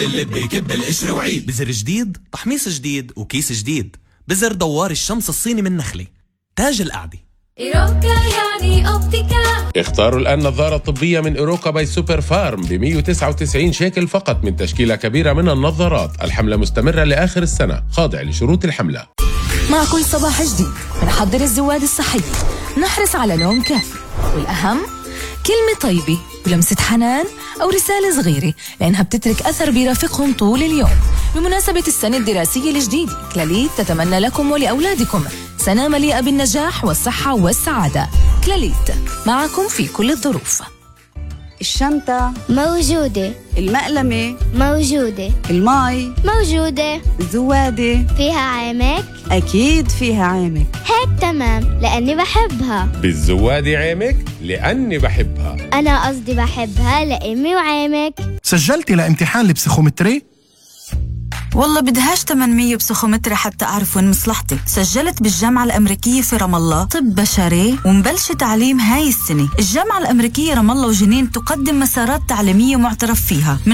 اللي بيكب القشر وعيد. بزر جديد، تحميص جديد، وكيس جديد. بزر دوار الشمس الصيني من نخلة، تاج القعدة. إيروكا يعني أوبتيكا. اختاروا الآن نظارة طبية من إيروكا باي سوبر فارم ب 199 شيكل فقط من تشكيلة كبيرة من النظارات. الحملة مستمرة لآخر السنة، خاضع لشروط الحملة. مع كل صباح جديد بنحضر الزواد الصحية، نحرص على نوم كافي، والأهم كلمة طيبة ولمسة حنان أو رسالة صغيرة، لأنها بتترك أثر بيرافقهم طول اليوم. بمناسبة السنة الدراسية الجديدة، كلاليت تتمنى لكم ولأولادكم سنة مليئة بالنجاح والصحة والسعادة. كلاليت معكم في كل الظروف. الشنطة موجودة. المقلمة موجودة. الماي موجودة. الزوادة فيها عامك؟ أكيد فيها عامك. هيك تمام، لأني بحبها. بالزوادة عامك لأني بحبها. أنا قصدي بحبها لأمي وعامك. سجلتي لامتحان البسيخومتري؟ والله بدهاش 800 بسيخومتري حتى أعرف وين مصلحتي. سجلت بالجامعة الأمريكية في رام الله طب بشري ومبلش تعليم هاي السنة. الجامعة الأمريكية رام الله وجنين تقدم مسارات تعليمية معترف فيها.